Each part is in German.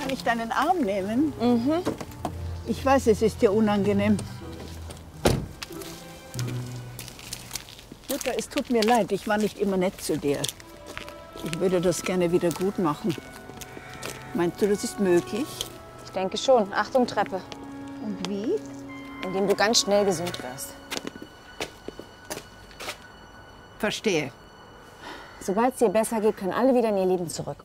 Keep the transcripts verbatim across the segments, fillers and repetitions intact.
Kann ich deinen Arm nehmen? Mhm. Ich weiß, es ist dir unangenehm. Jutta, es tut mir leid, ich war nicht immer nett zu dir. Ich würde das gerne wieder gut machen. Meinst du, das ist möglich? Ich denke schon. Achtung, Treppe. Und wie? Indem du ganz schnell gesund wirst. Verstehe. Sobald es dir besser geht, können alle wieder in ihr Leben zurück.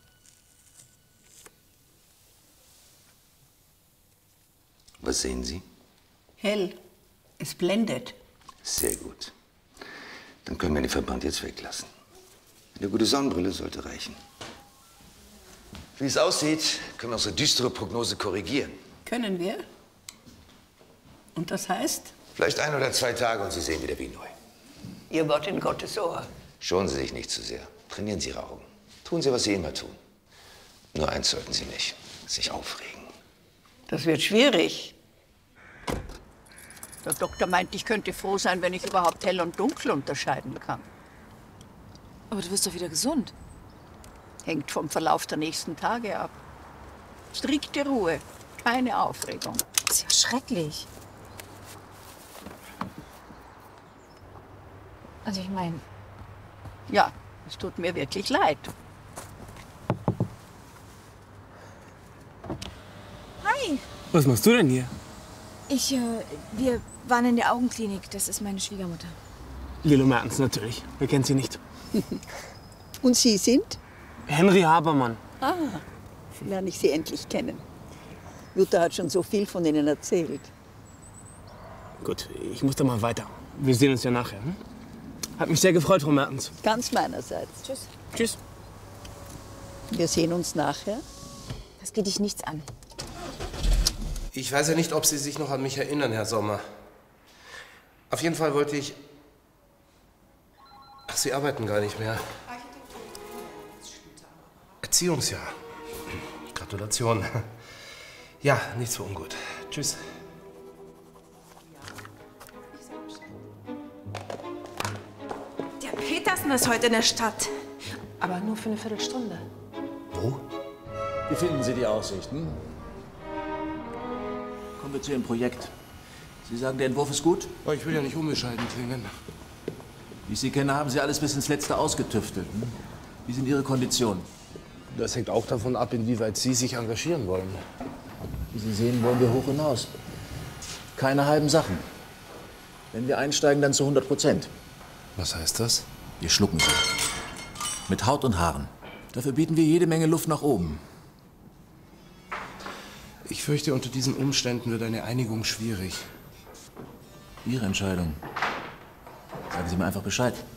Was sehen Sie? Hell. Es blendet. Sehr gut. Dann können wir den Verband jetzt weglassen. Eine gute Sonnenbrille sollte reichen. Wie es aussieht, können wir unsere düstere Prognose korrigieren. Können wir? Und das heißt? Vielleicht ein oder zwei Tage und Sie sehen wieder wie neu. Ihr Wort in Gottes Ohr. Schonen Sie sich nicht zu sehr. Trainieren Sie Ihre Augen. Tun Sie, was Sie immer tun. Nur eins sollten Sie nicht: sich aufregen. Das wird schwierig. Der Doktor meint, ich könnte froh sein, wenn ich überhaupt hell und dunkel unterscheiden kann. Aber du wirst doch wieder gesund. Hängt vom Verlauf der nächsten Tage ab. Strikte Ruhe, keine Aufregung. Das ist ja schrecklich. Also ich meine... Ja, es tut mir wirklich leid. Hi! Was machst du denn hier? Ich, äh, wir waren in der Augenklinik. Das ist meine Schwiegermutter. Lilo Mertens, natürlich. Wer kennt sie nicht? Und Sie sind? Henry Habermann. Ah, lerne ich Sie endlich kennen. Jutta hat schon so viel von Ihnen erzählt. Gut, ich muss dann mal weiter. Wir sehen uns ja nachher. Hm? Hat mich sehr gefreut, Frau Mertens. Ganz meinerseits. Tschüss. Tschüss. Wir sehen uns nachher. Das geht dich nichts an. Ich weiß ja nicht, ob Sie sich noch an mich erinnern, Herr Sommer. Auf jeden Fall wollte ich... Ach, Sie arbeiten gar nicht mehr. Erziehungsjahr. Gratulation. Ja, nichts so ungut. Tschüss. Der Petersen ist heute in der Stadt. Aber nur für eine Viertelstunde. Wo? Wie finden Sie die Aussichten? Kommen wir zu Ihrem Projekt. Sie sagen, der Entwurf ist gut? Oh, ich will ja nicht unbescheiden klingen. Wie ich Sie kenne, haben Sie alles bis ins Letzte ausgetüftelt. Hm? Wie sind Ihre Konditionen? Das hängt auch davon ab, inwieweit Sie sich engagieren wollen. Wie Sie sehen, wollen wir hoch hinaus. Keine halben Sachen. Wenn wir einsteigen, dann zu hundert Prozent. Was heißt das? Wir schlucken sie. Mit Haut und Haaren. Dafür bieten wir jede Menge Luft nach oben. Ich fürchte, unter diesen Umständen wird eine Einigung schwierig. Ihre Entscheidung. Sagen Sie mir einfach Bescheid.